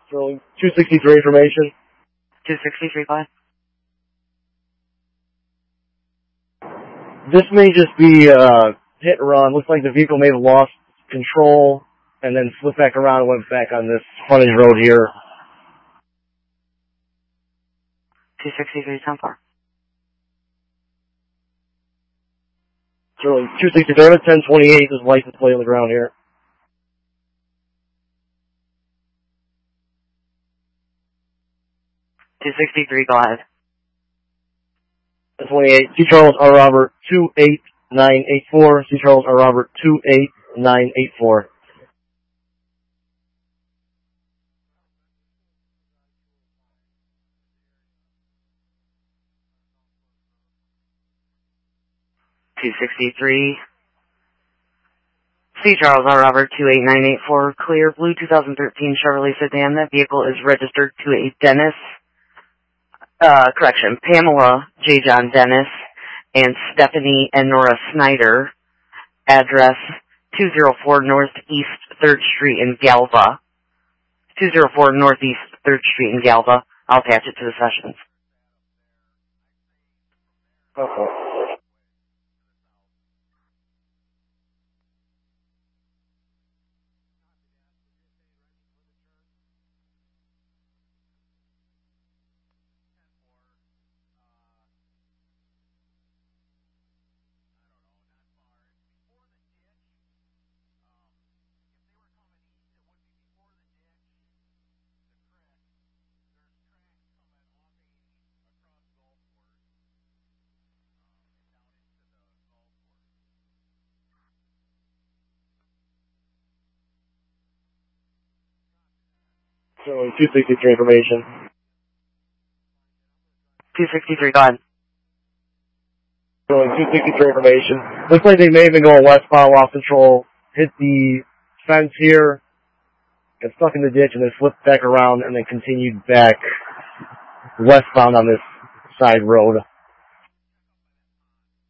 So 263 information. 263, go ahead. This may just be hit and run. Looks like the vehicle may have lost control and then flipped back around and went back on this frontage road here. 263, 10-4. So 263, 1028 is license plate on the ground here. 263, go ahead. 1028, C. Charles R. Robert 28984, C. Charles R. Robert 28984. C. Charles R. Robert 28984, clear blue 2013 Chevrolet sedan. That vehicle is registered to a Pamela J. John Dennis and Stephanie and Nora Snyder. Address 204 Northeast 3rd Street in Galva. 204 Northeast 3rd Street in Galva. I'll attach it to the sessions. Okay. So 263 information. 263, go ahead. So 263 information. Looks like they may have been going westbound, lost control, hit the fence here, got stuck in the ditch, and then flipped back around and then continued back westbound on this side road.